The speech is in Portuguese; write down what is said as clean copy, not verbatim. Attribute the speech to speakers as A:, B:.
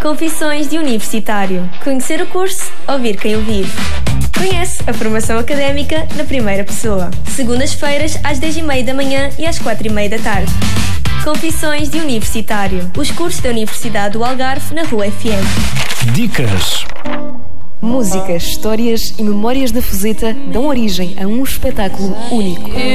A: Confissões de Universitário. Conhecer o curso, ouvir quem o vive. Conhece a formação académica na primeira pessoa. Segundas-feiras às 10h30 da manhã e às 4h30 da tarde. Confissões de Universitário. Os cursos da Universidade do Algarve na Rua FM.
B: Dicas.
C: Músicas, histórias e memórias da Fuseta dão origem a um espetáculo único.